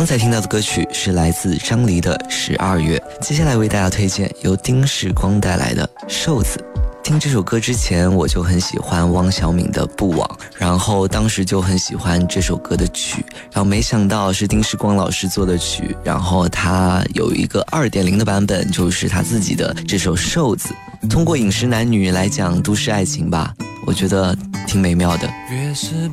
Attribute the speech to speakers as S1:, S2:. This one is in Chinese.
S1: 刚才听到的歌曲是来自张黎的《12月》，接下来为大家推荐由丁世光带来的《瘦子》。听这首歌之前，我就很喜欢汪小敏的《不枉》，然后当时就很喜欢这首歌的曲，然后没想到是丁世光老师做的曲，然后他有一个 2.0 的版本，就是他自己的这首《瘦子》，通过饮食男女来讲都市爱情吧，我觉得挺美妙的。
S2: 越是